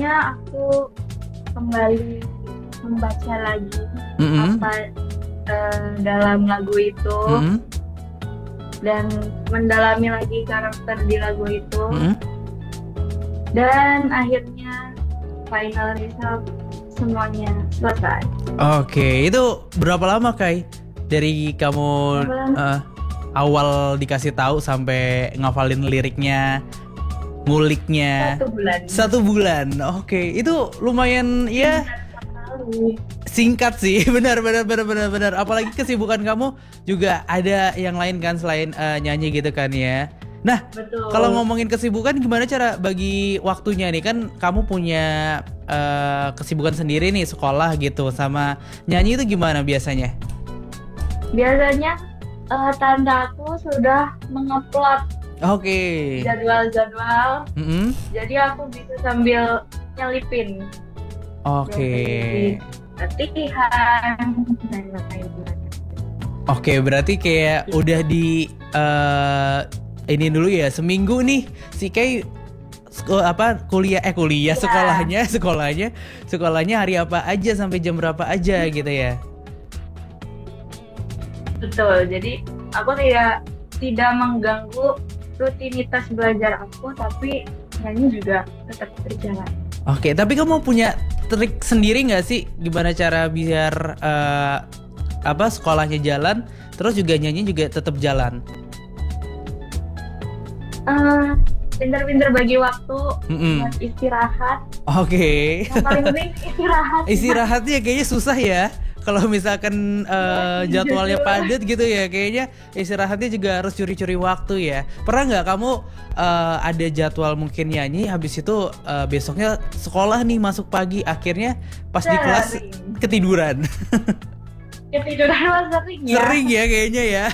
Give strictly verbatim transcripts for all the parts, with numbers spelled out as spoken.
akhirnya aku kembali membaca lagi Mm-mm. apa eh, dalam lagu itu Mm-mm. dan mendalami lagi karakter di lagu itu Mm-mm. dan akhirnya final result semuanya selesai. Oke, itu berapa lama Kai? Dari kamu Berapa lama? eh, awal dikasih tahu sampai ngafalin liriknya, nguliknya. Satu bulan. Satu bulan. Oke, itu lumayan ya Sekali. singkat sih. Benar benar benar benar benar. Apalagi kesibukan kamu juga ada yang lain kan selain eh, nyanyi gitu kan ya. Nah, Betul. kalau ngomongin kesibukan gimana cara bagi waktunya nih? Kan kamu punya eh, kesibukan sendiri nih, sekolah gitu, sama nyanyi itu gimana biasanya? Biasanya eh, tante aku sudah mengupload Oke. jadwal-jadwal, Mm-mm. jadi aku bisa sambil nyelipin Oke. latihan dan lain-lain. Oke, berarti kayak udah di eh, ini dulu ya, seminggu nih si Kay seko- apa kuliah eh kuliah Ya. sekolahnya sekolahnya sekolahnya hari apa aja sampai jam berapa aja gitu ya. Betul, jadi aku tidak tidak mengganggu rutinitas belajar aku, tapi nyanyi juga tetap berjalan. Oke, tapi kamu punya trik sendiri nggak sih gimana cara biar eh, apa sekolahnya jalan, terus juga nyanyi juga tetap jalan? Eh, pinter-pinter bagi waktu Mm-mm. buat istirahat. Oke. Yang paling penting istirahat. Istirahatnya kayaknya susah ya. Kalau misalkan eh, jadwalnya padat gitu ya, kayaknya istirahatnya juga harus curi-curi waktu ya. Pernah nggak kamu eh, ada jadwal mungkin nyanyi, habis itu eh, besoknya sekolah nih masuk pagi, akhirnya pas di kelas Sering. ketiduran. Ketiduran mah sering ya. Sering ya kayaknya ya.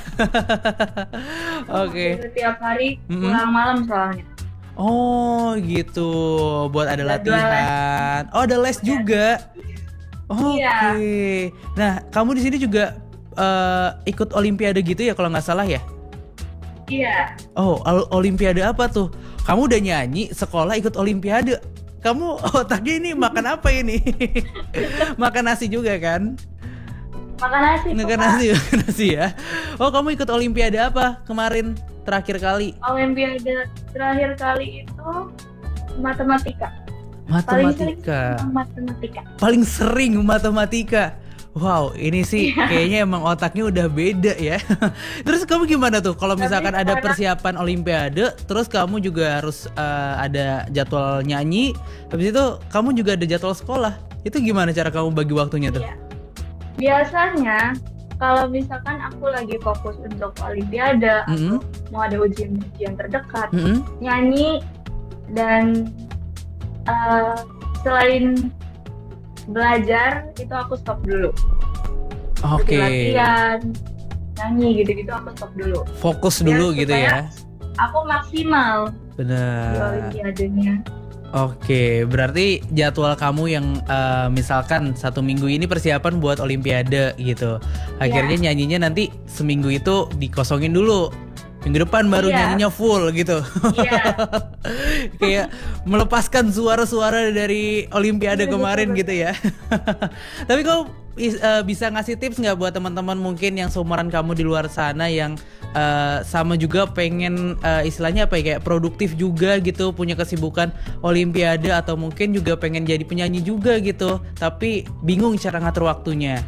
Oke. Setiap hari Mm-mm. pulang malam soalnya. Oh gitu, buat ada Jadwal latihan. Oh ada les juga. Oke. Iya. Nah, kamu di sini juga eh, ikut olimpiade gitu ya kalau nggak salah ya? Iya. Oh, ol- olimpiade apa tuh? Kamu udah nyanyi, sekolah ikut olimpiade. Kamu otaknya ini makan apa ini? Makan nasi juga kan? Makan nasi. Makan Kak. nasi, makan nasi ya. Oh, kamu ikut olimpiade apa kemarin terakhir kali? Olimpiade terakhir kali itu matematika. Paling sering Matematika. sama matematika. Paling sering matematika. Wow, ini sih Iya. kayaknya emang otaknya udah beda ya. Terus kamu gimana tuh kalau Tapi misalkan ada sekarang- persiapan olimpiade, terus kamu juga harus eh, ada jadwal nyanyi, habis itu kamu juga ada jadwal sekolah. Itu gimana cara kamu bagi waktunya tuh? Iya. Biasanya kalau misalkan aku lagi fokus untuk olimpiade Mm-mm. atau mau ada ujian-ujian terdekat, Mm-mm. nyanyi dan eh, selain belajar itu aku stop dulu. Oke. Seperti latihan, nyanyi gitu-gitu aku stop dulu. Fokus Biar dulu gitu ya. supaya Aku maksimal di Benar. olimpiadenya. Oke, berarti jadwal kamu yang eh, misalkan satu minggu ini persiapan buat olimpiade gitu. Akhirnya nyanyinya nanti seminggu itu dikosongin dulu. Minggu depan baru Iya. nyanyinya full gitu. Iya. Kayak melepaskan suara-suara dari olimpiade Betul, kemarin betul. gitu ya. Tapi kau is- eh, bisa ngasih tips nggak buat teman-teman mungkin yang seumuran kamu di luar sana yang eh, sama juga pengen eh, istilahnya apa ya, kayak produktif juga gitu, punya kesibukan olimpiade atau mungkin juga pengen jadi penyanyi juga gitu, tapi bingung cara ngatur waktunya.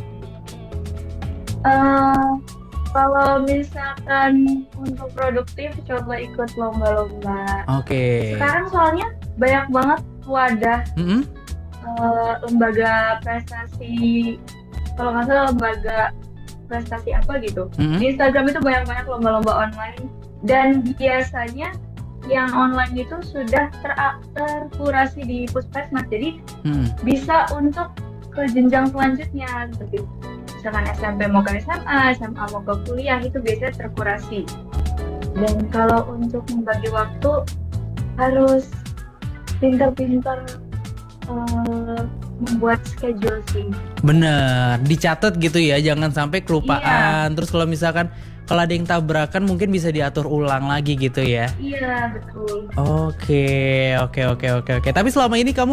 Eh, kalau misalkan untuk produktif, coba ikut lomba-lomba. Oke. Sekarang soalnya banyak banget wadah Mm-mm. eh, lembaga prestasi, kalau nggak salah lembaga prestasi apa gitu. Mm-mm. Di Instagram itu banyak-banyak lomba-lomba online dan biasanya yang online itu sudah ter- terkurasi di Puskesmas, jadi Mm-mm. bisa untuk ke jenjang selanjutnya seperti misalkan S M P mau ke S M A, S M A mau ke kuliah itu biasanya terkurasi. Dan kalau untuk membagi waktu harus pintar-pintar eh, membuat schedule sih. Bener, dicatat gitu ya, jangan sampai kelupaan. Terus kalau misalkan kalau ada yang tabrakan mungkin bisa diatur ulang lagi gitu ya. Iya betul. Oke, oke, oke, oke, oke. Tapi selama ini kamu